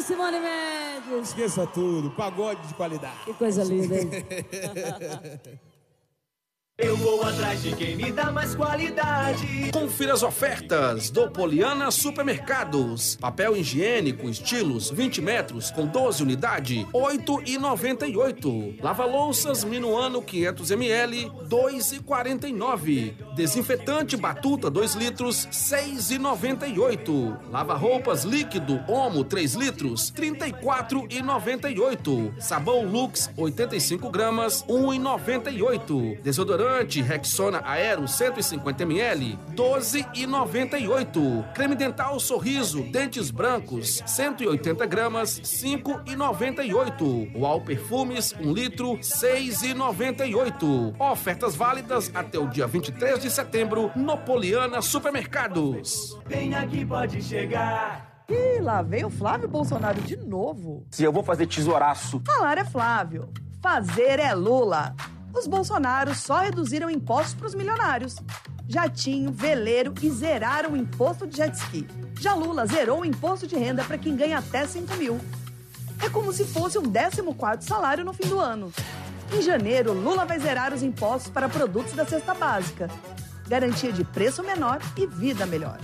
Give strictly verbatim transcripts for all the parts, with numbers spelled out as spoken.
Simone Mendes. Esqueça tudo, pagode de qualidade. Que coisa linda, hein? Eu vou atrás de quem me dá mais qualidade. Confira as ofertas do Poliana Supermercados. Papel higiênico estilos vinte metros com doze unidades, oito reais e noventa e oito centavos. Lava-louças Minuano quinhentos mililitros, dois reais e quarenta e nove centavos. Desinfetante Batuta dois litros, seis reais e noventa e oito centavos. Lava-roupas líquido Omo três litros, trinta e quatro reais e noventa e oito centavos. Sabão Lux oitenta e cinco gramas, um real e noventa e oito centavos. Desodorante Rexona Aero cento e cinquenta mililitros, doze reais e noventa e oito centavos. Creme dental Sorriso Dentes Brancos cento e oitenta gramas, cinco reais e noventa e oito centavos. Uau Perfumes um litro, seis reais e noventa e oito centavos. Ofertas válidas até o dia vinte e três de setembro no Poliana Supermercados. Vem aqui, pode chegar. Ih, lá vem o Flávio Bolsonaro de novo. Se eu vou fazer tesouraço. Falar é Flávio, fazer é Lula. Os Bolsonaros só reduziram impostos para os milionários. Jatinho, veleiro e zeraram o imposto de jet ski. Já Lula zerou o imposto de renda para quem ganha até cinco mil. É como se fosse um décimo quarto salário no fim do ano. Em janeiro, Lula vai zerar os impostos para produtos da cesta básica. Garantia de preço menor e vida melhor.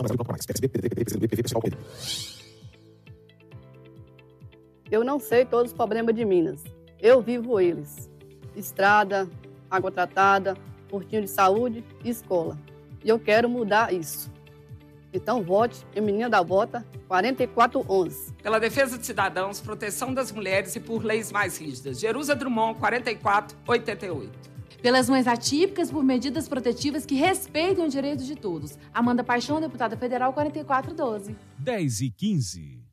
Eu não sei todos os problemas de Minas. Eu vivo eles. Estrada, água tratada, postinho de saúde e escola. E eu quero mudar isso. Então vote em Menina da Bota quatro quatro um um. Pela defesa de cidadãos, proteção das mulheres e por leis mais rígidas. Jerusa Drummond, quarenta e quatro oitenta e oito. Pelas mães atípicas, por medidas protetivas que respeitem os direitos de todos. Amanda Paixão, deputada federal, quarenta e quatro doze. dez e quinze.